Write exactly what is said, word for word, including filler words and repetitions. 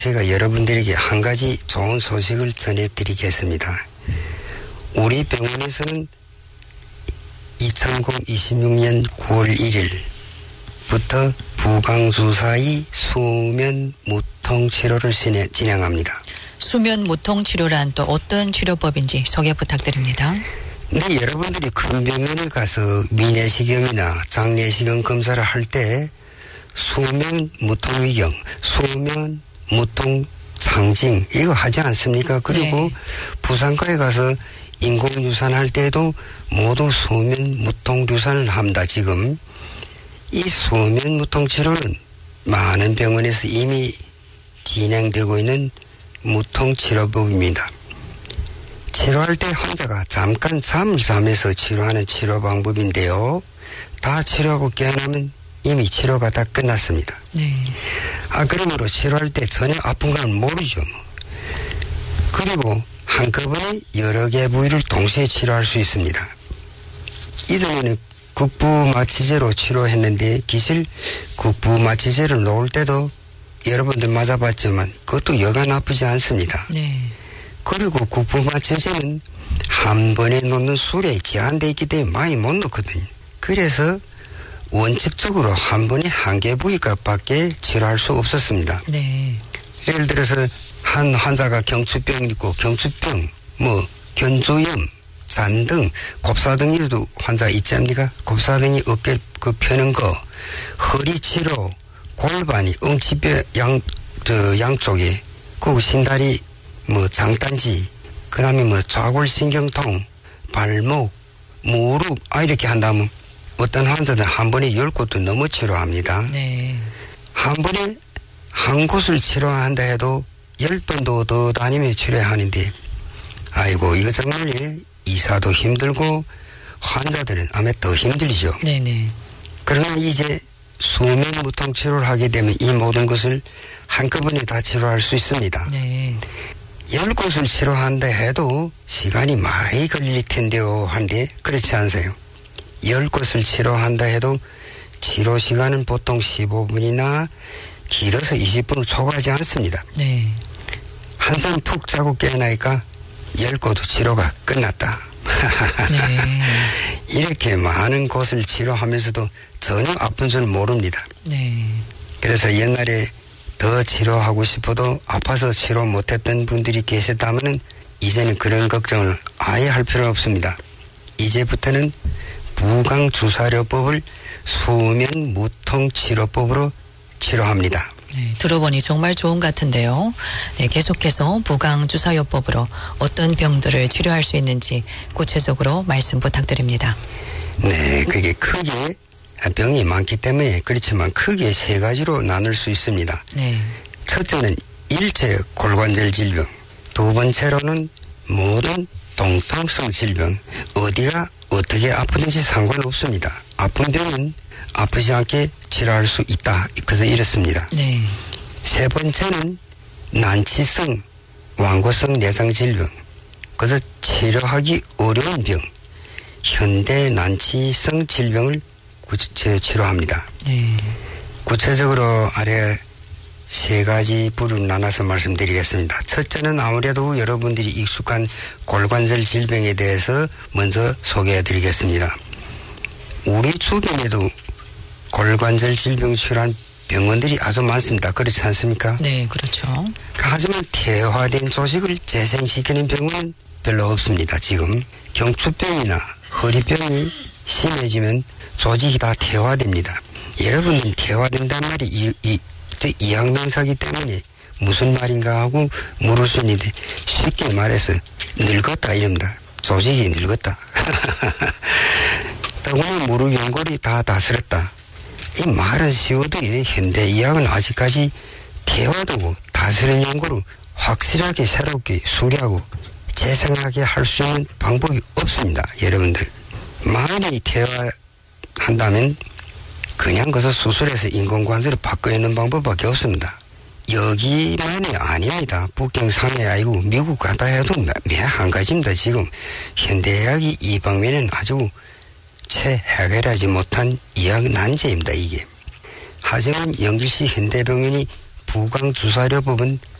제가 여러분들에게 한 가지 좋은 소식을 전해드리겠습니다. 우리 병원에서는 이천이십육 년 구월 일일부터 부강주사의 수면 무통 치료를 진행합니다. 수면 무통 치료란 또 어떤 치료법인지 소개 부탁드립니다. 네, 여러분들이 큰 병원에 가서 위내시경이나 장내시경 검사를 할 때 수면 무통 위경, 수면 무통 상징 이거 하지 않습니까? 그리고 네. 부산과에 가서 인공유산 할 때도 모두 수면 무통 유산을 합니다. 지금 이 수면 무통 치료는 많은 병원에서 이미 진행되고 있는 무통 치료법입니다. 치료할 때 환자가 잠깐 잠을 자면서 치료하는 치료 방법인데요. 다 치료하고 깨어나면 이미 치료가 다 끝났습니다. 네. 아, 그러므로 치료할 때 전혀 아픈 건 모르죠. 뭐. 그리고 한꺼번에 여러 개 부위를 동시에 치료할 수 있습니다. 이전에는 국부 마취제로 치료했는데 기실 국부 마취제를 놓을 때도 여러분들 맞아봤지만 그것도 여간 아프지 않습니다. 네. 그리고 국부 마취제는 한 번에 놓는 술에 제한되어 있기 때문에 많이 못 놓거든요. 그래서 원칙적으로 한 번에 한 개 부위값밖에 치료할 수 없었습니다. 네. 예를 들어서 한 환자가 경추병이 있고 경추병, 뭐 견주염, 잔등, 곱사등 이도 환자 있지 않습니까? 곱사등이 어깨 그 펴는 거, 허리 치료, 골반이 엉치뼈 양, 저 양쪽에, 그 신다리, 뭐 장단지, 그 다음에 뭐 좌골신경통, 발목, 무릎, 아 이렇게 한다면 어떤 환자들은 한 번에 열 곳도 넘어 치료합니다. 네. 한 번에 한 곳을 치료한다 해도 열 번도 더 다니며 치료하는데, 아이고, 이거 정말 의사도 힘들고 환자들은 아마 더 힘들죠. 네네. 그러나 이제 수면 무통 치료를 하게 되면 이 모든 것을 한꺼번에 다 치료할 수 있습니다. 네. 열 곳을 치료한다 해도 시간이 많이 걸릴 텐데요. 한데 그렇지 않으세요? 열 곳을 치료한다 해도 치료 시간은 보통 십오 분이나 길어서 이십 분을 초과하지 않습니다. 네. 한참 푹 자고 깨어나니까 열 곳도 치료가 끝났다. 네. 이렇게 많은 곳을 치료하면서도 전혀 아픈 줄 모릅니다. 네. 그래서 옛날에 더 치료하고 싶어도 아파서 치료 못했던 분들이 계셨다면 이제는 그런 걱정을 아예 할 필요 없습니다. 이제부터는 부강주사료법을 수면 무통 치료법으로 치료합니다. 네, 들어보니 정말 좋은 것 같은데요. 네, 계속해서 부강주사요법으로 어떤 병들을 치료할 수 있는지 구체적으로 말씀 부탁드립니다. 네, 그게 크게 병이 많기 때문에 그렇지만 크게 세 가지로 나눌 수 있습니다. 네. 첫째는 일체 골관절 질병, 두 번째로는 모든 동통성 질병, 어디가 어떻게 아프든지 상관없습니다. 아픈 병은 아프지 않게 치료할 수 있다. 그래서 이렇습니다. 네. 세 번째는 난치성 완고성 내성 질병, 그래서 치료하기 어려운 병, 현대 난치성 질병을 구체 치료합니다. 네. 구체적으로 아래 세 가지 부류로 나눠서 말씀드리겠습니다. 첫째는 아무래도 여러분들이 익숙한 골관절 질병에 대해서 먼저 소개해 드리겠습니다. 우리 주변에도 골관절 질병 치료한 병원들이 아주 많습니다. 그렇지 않습니까? 네, 그렇죠. 하지만 퇴화된 조직을 재생시키는 병원은 별로 없습니다. 지금 경추병이나 허리병이 심해지면 조직이 다 퇴화됩니다. 여러분은 퇴화된다는 말이 이, 이, 이학명사기 때문에 무슨 말인가 하고 물을 수 있는데 쉽게 말해서 늙었다 이럽니다. 조직이 늙었다. 오늘 무릎 연골이 다 다스렸다. 이 말은 쉬워도 현대 의학은 아직까지 퇴화되고 다스린 연골을 확실하게 새롭게 수리하고 재생하게 할 수 있는 방법이 없습니다. 여러분들 많이 퇴화한다면 그냥 거기서 수술해서 인공관절을 바꿔내는 방법밖에 없습니다. 여기만이 아닙니다. 북경 상해 아니고 미국 가다 해도 매 한 가지입니다. 지금 현대의학이 이 방면은 아주 채 해결하지 못한 의학 난제입니다. 이게. 하지만 영주시 현대병원이 부강주사료법은